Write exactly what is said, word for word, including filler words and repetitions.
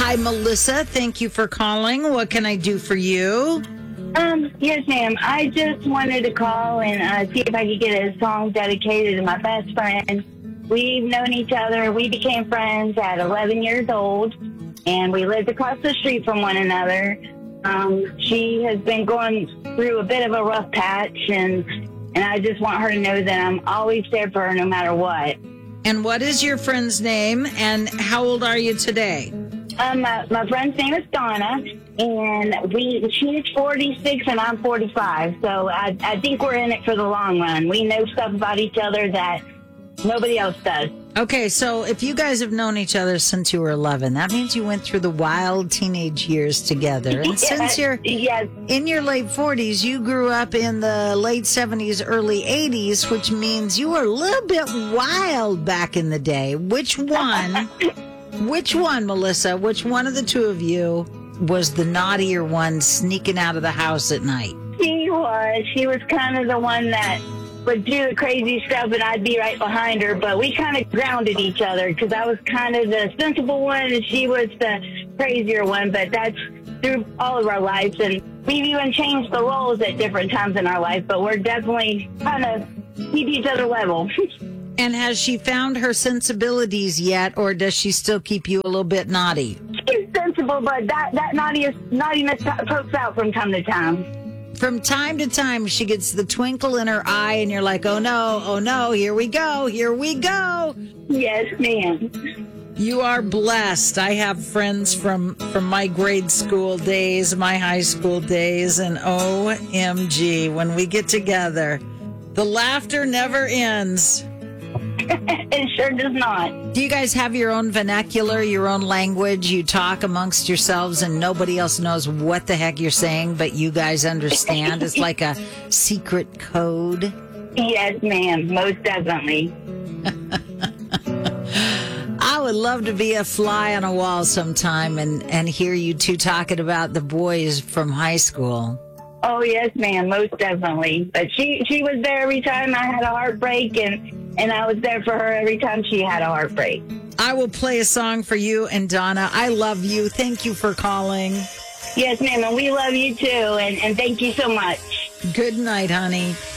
Hi, Melissa. Thank you for calling. What can I do for you? Um, yes, ma'am. I just wanted to call and uh, see if I could get a song dedicated to my best friend. We've known each other. We became friends at eleven years old, and we lived across the street from one another. Um, she has been going through a bit of a rough patch, and and I just want her to know that I'm always there for her no matter what. And what is your friend's name, and how old are you today? Um, my, my friend's name is Donna, and we she's forty-six and I'm forty-five, so I, I think we're in it for the long run. We know stuff about each other that nobody else does. Okay, so if you guys have known each other since you were eleven, that means you went through the wild teenage years together. And Yes, since you're yes. in your late forties, you grew up in the late seventies, early eighties, which means you were a little bit wild back in the day. Which one, which one, Melissa, which one of the two of you was the naughtier one sneaking out of the house at night? She was. She was kind of the one that would do the crazy stuff, and I'd be right behind her. But we kind of grounded each other because I was kind of the sensible one, and she was the crazier one. But that's through all of our lives, and we've even changed the roles at different times in our life. But we're definitely kind of keep each other level. And has she found her sensibilities yet, or does she still keep you a little bit naughty? She's sensible, but that that naughtiness, naughtiness pokes out from time to time. From time to time, she gets the twinkle in her eye, and you're like, oh no, oh no, here we go, here we go. Yes, ma'am. You are blessed. I have friends from, from my grade school days, my high school days, and O M G, when we get together, the laughter never ends. It sure does not. Do you guys have your own vernacular, your own language? You talk amongst yourselves and nobody else knows what the heck you're saying, but you guys understand? It's like a secret code. Yes, ma'am. Most definitely. I would love to be a fly on a wall sometime and, and hear you two talking about the boys from high school. Oh, yes, ma'am. Most definitely. But she, she was there every time I had a heartbreak, and And I was there for her every time she had a heartbreak. I will play a song for you and Donna. I love you. Thank you for calling. Yes, ma'am. And we love you too. And, and thank you so much. Good night, honey.